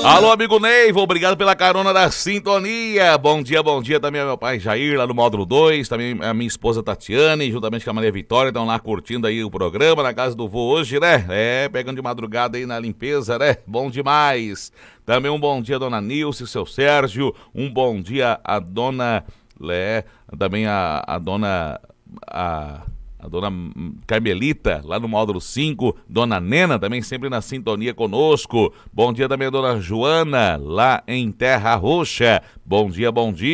Alô, amigo Neiva, obrigado pela carona da sintonia. Bom dia também ao meu pai Jair, lá no módulo 2, também a minha esposa Tatiane, juntamente com a Maria Vitória, estão lá curtindo aí o programa na casa do vô hoje, né? Pegando de madrugada aí na limpeza, né? Bom demais. Também um bom dia a dona Nilce e seu Sérgio, um bom dia a dona também a dona Carmelita, lá no módulo 5, dona Nena, também sempre na sintonia conosco. Bom dia também a dona Joana, lá em Terra Roxa. Bom dia.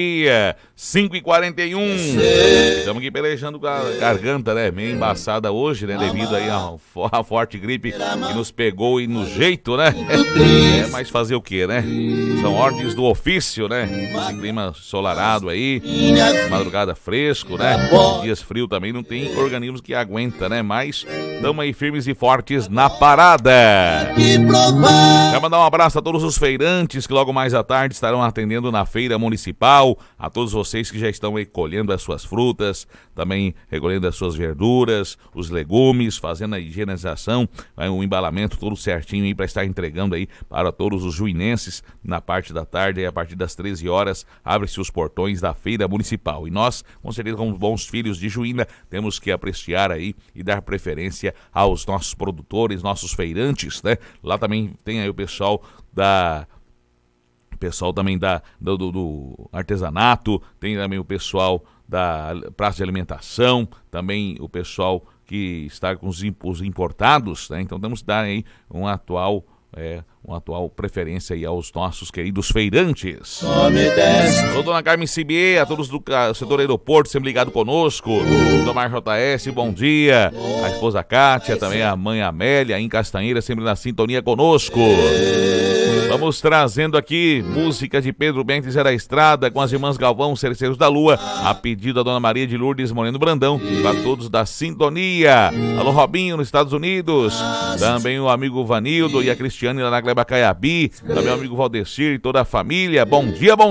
5h41. Estamos aqui pelejando com a garganta, né? Meio embaçada hoje, né? Devido aí à forte gripe que nos pegou e no jeito, né? Mas fazer o quê, né? São ordens do ofício, né? Esse clima ensolarado aí, madrugada fresco, né? Dias frios também, não tem organismo que aguenta, né? Mas estamos aí firmes e fortes na parada. Quero mandar um abraço a todos os feirantes que logo mais à tarde estarão atendendo na feira municipal, a todos vocês que já estão aí colhendo as suas frutas, também recolhendo as suas verduras, os legumes, fazendo a higienização, o embalamento todo certinho aí para estar entregando aí para todos os juinenses na parte da tarde, aí a partir das 13 horas, abre-se os portões da feira municipal. E nós, com certeza, como bons filhos de Juína, temos que apreciar aí e dar preferência aos nossos produtores, nossos feirantes, né? Lá também tem aí o pessoal também do artesanato, tem também o pessoal da praça de alimentação, também o pessoal que está com os importados, né? Então temos que dar aí uma atual preferência aí aos nossos queridos feirantes. Ô, dona Carmen Cibier, a todos do setor aeroporto, sempre ligado conosco. Domar JS, bom dia. A esposa Kátia, também a mãe Amélia, em Castanheira, sempre na sintonia conosco. Vamos trazendo aqui música de Pedro Bentes da Estrada com as irmãs Galvão, Cerceiros da Lua, a pedido da dona Maria de Lourdes Moreno Brandão, para todos da sintonia. Alô, Robinho, nos Estados Unidos. Também o amigo Vanildo e a Cristiane lá na Gleba Caiabi. Também o amigo Valdecir e toda a família. Bom dia.